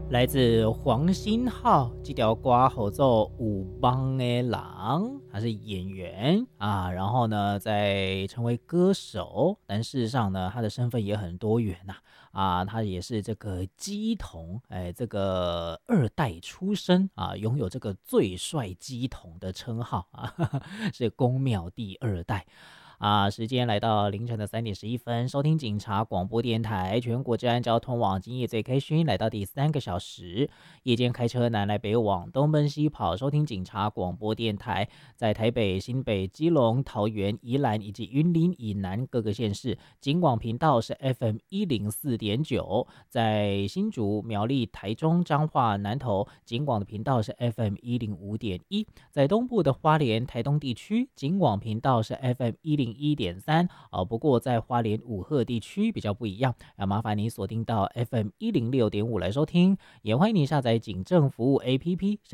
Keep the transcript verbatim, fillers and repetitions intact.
来自黄星浩这条歌合奏舞邦的狼，他是演员啊，然后呢，在成为歌手，但事实上呢，他的身份也很多元呐啊，他也是这个鸡童，哎，这个二代出身啊，拥有这个最帅鸡童的称号啊，呵呵是宫庙第二代。啊，时间来到凌晨的三点十一分，收听警察广播电台全国治安交通网，今夜最开心，来到第三个小时。夜间开车南来北往，东奔西跑，收听警察广播电台，在台北、新北、基隆、桃园、宜兰以及云林以南各个县市，警广频道是 F M 一零四点九，在新竹、苗栗、台中、彰化、南投，警广的频道是 F M 一零五点一，在东部的花莲、台东地区，警广频道是 F M 一零一点三，哦，不过在花莲五鹤地区比较不一样，要麻烦你锁定到 F M 一零六点五来收听，也欢迎你下载警政服务 A P P。